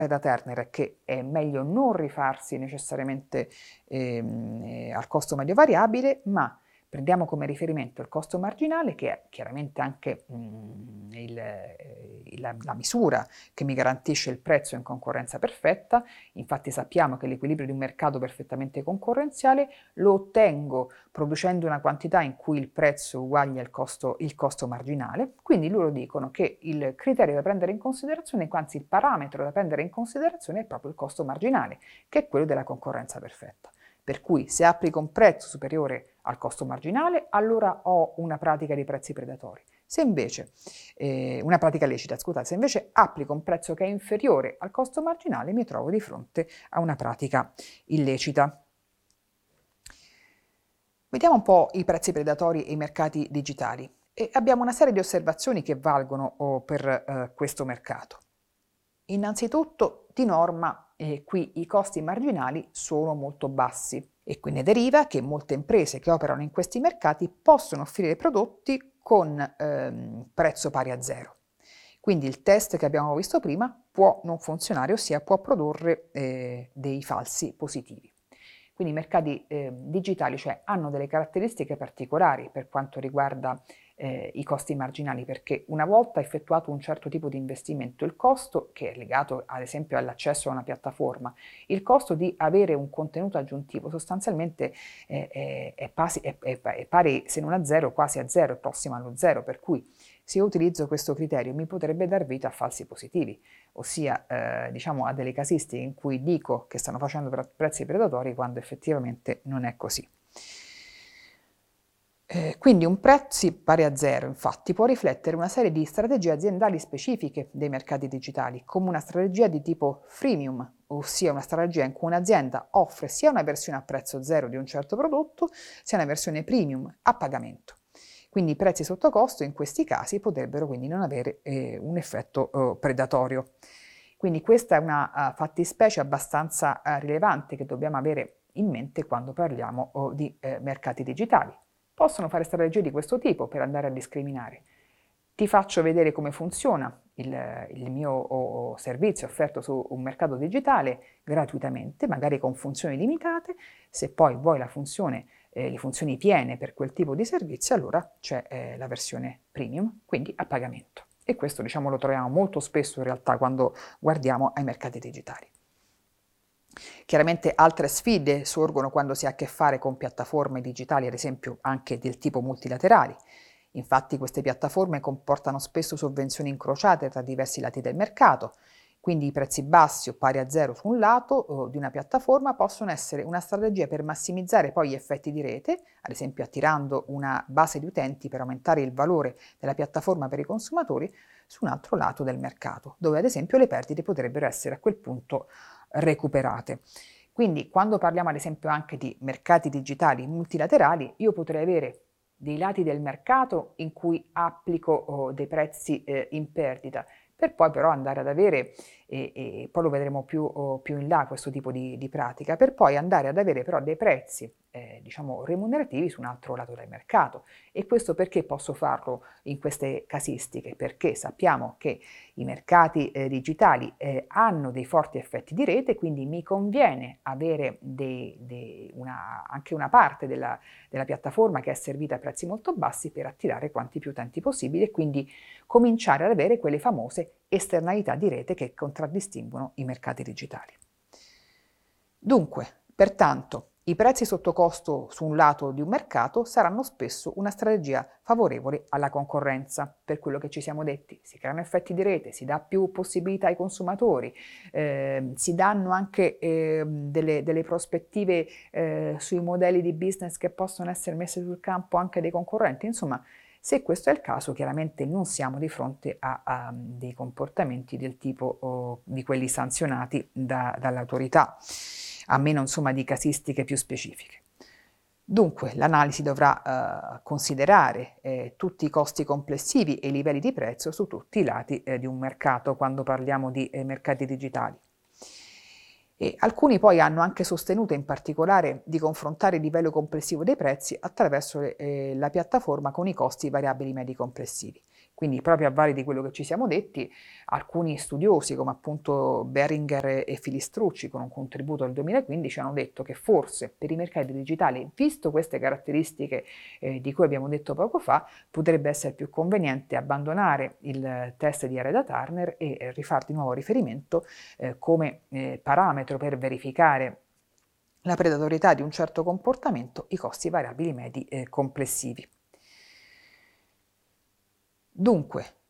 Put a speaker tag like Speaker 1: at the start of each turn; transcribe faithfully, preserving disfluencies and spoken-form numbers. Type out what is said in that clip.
Speaker 1: da Turner è che è meglio non rifarsi necessariamente ehm, eh, al costo medio variabile, ma prendiamo come riferimento il costo marginale, che è chiaramente anche mh, il, eh, la, la misura che mi garantisce il prezzo in concorrenza perfetta. Infatti sappiamo che l'equilibrio di un mercato perfettamente concorrenziale lo ottengo producendo una quantità in cui il prezzo uguaglia il costo, il costo marginale. Quindi loro dicono che il criterio da prendere in considerazione, anzi il parametro da prendere in considerazione è proprio il costo marginale, che è quello della concorrenza perfetta. Per cui se applico un prezzo superiore al costo marginale, allora ho una pratica di prezzi predatori. Se invece, eh, una pratica lecita, scusate, se invece applico un prezzo che è inferiore al costo marginale, mi trovo di fronte a una pratica illecita. Vediamo un po' i prezzi predatori e i mercati digitali. E abbiamo una serie di osservazioni che valgono oh, per eh, questo mercato. Innanzitutto, di norma, eh, qui i costi marginali sono molto bassi e quindi deriva che molte imprese che operano in questi mercati possono offrire prodotti con ehm, prezzo pari a zero. Quindi il test che abbiamo visto prima può non funzionare, ossia può produrre eh, dei falsi positivi. Quindi i mercati eh, digitali, cioè, hanno delle caratteristiche particolari per quanto riguarda eh, i costi marginali, perché una volta effettuato un certo tipo di investimento, il costo, che è legato ad esempio all'accesso a una piattaforma, il costo di avere un contenuto aggiuntivo sostanzialmente eh, è, è, pasi, è, è, è pari, se non a zero, quasi a zero, è prossimo allo zero, per cui se io utilizzo questo criterio mi potrebbe dar vita a falsi positivi, ossia eh, diciamo a delle casistiche in cui dico che stanno facendo prezzi predatori quando effettivamente non è così. Eh, quindi un prezzo pari a zero, infatti, può riflettere una serie di strategie aziendali specifiche dei mercati digitali, come una strategia di tipo freemium, ossia una strategia in cui un'azienda offre sia una versione a prezzo zero di un certo prodotto, sia una versione premium a pagamento. Quindi i prezzi sotto costo in questi casi potrebbero quindi non avere eh, un effetto eh, predatorio. Quindi questa è una uh, fattispecie abbastanza uh, rilevante che dobbiamo avere in mente quando parliamo oh, di eh, mercati digitali. Possono fare strategie di questo tipo per andare a discriminare. Ti faccio vedere come funziona il, il mio oh, servizio offerto su un mercato digitale gratuitamente, magari con funzioni limitate. Se poi vuoi la funzione Eh, le funzioni piene per quel tipo di servizio, allora c'è eh, la versione premium, quindi a pagamento. E questo diciamo lo troviamo molto spesso in realtà quando guardiamo ai mercati digitali. Chiaramente altre sfide sorgono quando si ha a che fare con piattaforme digitali, ad esempio anche del tipo multilaterali. Infatti queste piattaforme comportano spesso sovvenzioni incrociate tra diversi lati del mercato. Quindi i prezzi bassi o pari a zero su un lato eh, di una piattaforma possono essere una strategia per massimizzare poi gli effetti di rete, ad esempio attirando una base di utenti per aumentare il valore della piattaforma per i consumatori, su un altro lato del mercato, dove ad esempio le perdite potrebbero essere a quel punto recuperate. Quindi quando parliamo ad esempio anche di mercati digitali multilaterali, io potrei avere dei lati del mercato in cui applico oh, dei prezzi eh, in perdita, per poi però andare ad avere, e, e poi lo vedremo più, oh, più in là questo tipo di, di pratica, per poi andare ad avere però dei prezzi eh, diciamo remunerativi su un altro lato del mercato. E questo perché posso farlo in queste casistiche? Perché sappiamo che i mercati eh, digitali eh, hanno dei forti effetti di rete, quindi mi conviene avere dei, dei, una, anche una parte della, della piattaforma che è servita a prezzi molto bassi per attirare quanti più utenti possibili e quindi cominciare ad avere quelle famose esternalità di rete che contraddistinguono i mercati digitali. Dunque, pertanto, i prezzi sotto costo su un lato di un mercato saranno spesso una strategia favorevole alla concorrenza, per quello che ci siamo detti. Si creano effetti di rete, si dà più possibilità ai consumatori, eh, si danno anche eh, delle, delle prospettive eh, sui modelli di business che possono essere messe sul campo anche dei concorrenti. Insomma, se questo è il caso, chiaramente non siamo di fronte a, a dei comportamenti del tipo oh, di quelli sanzionati da, dall'autorità, a meno insomma di casistiche più specifiche. Dunque l'analisi dovrà eh, considerare eh, tutti i costi complessivi e i livelli di prezzo su tutti i lati eh, di un mercato quando parliamo di eh, mercati digitali. E alcuni poi hanno anche sostenuto in particolare di confrontare il livello complessivo dei prezzi attraverso eh, la piattaforma con i costi variabili medi complessivi. Quindi proprio a valle di quello che ci siamo detti, alcuni studiosi come appunto Beringer e Filistrucci con un contributo del duemilaquindici hanno detto che forse per i mercati digitali, visto queste caratteristiche eh, di cui abbiamo detto poco fa, potrebbe essere più conveniente abbandonare il test di Areda-Turner e eh, rifare di nuovo riferimento eh, come eh, parametro per verificare la predatorietà di un certo comportamento, i costi variabili medi eh, complessivi. Dunque,